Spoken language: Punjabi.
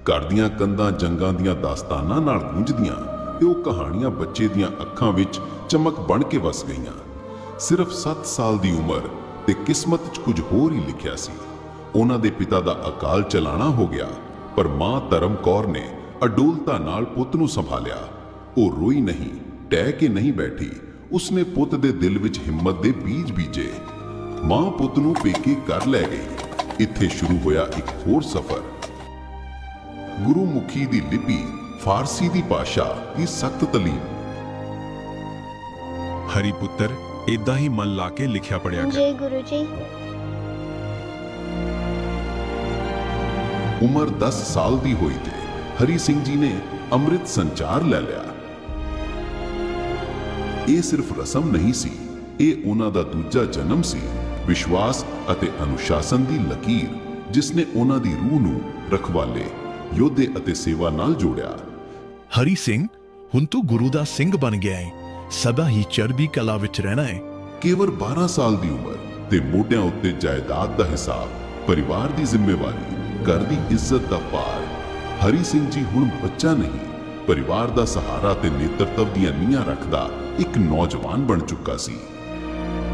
ਘਰ ਦੀਆਂ ਕੰਧਾਂ ਜੰਗਾਂ ਦੀਆਂ ਦਾਸਤਾਨਾਂ ਨਾਲ ਗੂੰਜਦੀਆਂ ਤੇ ਉਹ ਕਹਾਣੀਆਂ ਬੱਚੇ ਦੀਆਂ ਅੱਖਾਂ ਵਿੱਚ ਚਮਕ ਬਣ ਕੇ ਵਸ ਗਈਆਂ। ਸਿਰਫ 7 ਸਾਲ ਦੀ ਉਮਰ ਤੇ ਕਿਸਮਤ 'ਚ ਕੁਝ ਹੋਰ ਹੀ ਲਿਖਿਆ ਸੀ। ਉਹਨਾਂ ਦੇ ਪਿਤਾ ਦਾ ਅਕਾਲ ਚਲਾਣਾ ਹੋ ਗਿਆ, ਪਰ ਮਾਂ ਧਰਮ ਕੌਰ ਨੇ ਅਡੋਲਤਾ ਨਾਲ ਪੁੱਤ ਨੂੰ ਸੰਭਾਲਿਆ। ਉਹ ਰੋਈ ਨਹੀਂ, ਟਹਿ ਕੇ ਨਹੀਂ ਬੈਠੀ। ਉਸਨੇ ਪੁੱਤ ਦੇ ਦਿਲ ਵਿੱਚ ਹਿੰਮਤ ਦੇ ਬੀਜ ਬੀਜੇ। ਮਾਂ ਪੁੱਤ ਨੂੰ ਪੇਕੇ ਘਰ ਲੈ ਗਈ। ਇੱਥੇ ਸ਼ੁਰੂ ਹੋਇਆ ਇੱਕ ਹੋਰ ਸਫ਼ਰ। ਗੁਰੂਮੁਖੀ ਦੀ ਲਿਪੀ, ਫਾਰਸੀ ਦੀ ਭਾਸ਼ਾ ਦੀ ਸਖਤ ਤਾਲੀਮ। ਹਰੀ ਪੁੱਤਰ ਏਦਾਂ ਹੀ ਮਨ ਲਾ ਕੇ ਲਿਖਿਆ ਪੜਿਆ ਕਰ। ਜੀ ਗੁਰੂ ਜੀ। ਉਮਰ 10 ਸਾਲ ਦੀ ਹੋਈ ਤੇ ਹਰੀ ਸਿੰਘ ਜੀ ਨੇ ਅੰਮ੍ਰਿਤ ਸੰਚਾਰ ਲੈ ਲਿਆ। ਇਹ ਸਿਰਫ ਰਸਮ ਨਹੀਂ ਸੀ, ਇਹ ਉਹਨਾਂ ਦਾ ਦੂਜਾ ਜਨਮ ਸੀ। ਵਿਸ਼ਵਾਸ ਅਤੇ ਅਨੁਸ਼ਾਸਨ ਦੀ ਲਕੀਰ ਜਿਸ ਨੇ ਉਹਨਾਂ ਦੀ ਰੂਹ ਨੂੰ ਰਖਵਾਲੇ, ਯੋਧੇ ਅਤੇ ਸੇਵਾ ਨਾਲ ਜੋੜਿਆ। ਹਰੀ ਸਿੰਘ, ਹੁਣ ਤੂੰ ਗੁਰੂ ਦਾ ਸਿੰਘ ਬਣ ਗਿਆ ਹੈ। ਸਦਾ ਹੀ ਚੜ੍ਹਦੀ ਕਲਾ ਵਿੱਚ ਰਹਿਣਾ ਹੈ। ਕੇਵਲ 12 ਸਾਲ ਦੀ ਉਮਰ ਤੇ ਮੋਢਿਆਂ ਉੱਤੇ ਜਾਇਦਾਦ ਦਾ ਹਿਸਾਬ, ਪਰਿਵਾਰ ਦੀ ਜ਼ਿੰਮੇਵਾਰੀ, ਘਰ ਦੀ ਇੱਜ਼ਤ ਦਾ ਭਾਰ। ਹਰੀ ਸਿੰਘ ਜੀ ਹੁਣ ਬੱਚਾ ਨਹੀਂ, ਪਰਿਵਾਰ ਦਾ ਸਹਾਰਾ ਤੇ ਨੇਤਰਤਵ ਦੀਆਂ ਨੀਹਾਂ ਰੱਖਦਾ ਇੱਕ ਨੌਜਵਾਨ ਬਣ ਚੁੱਕਾ ਸੀ।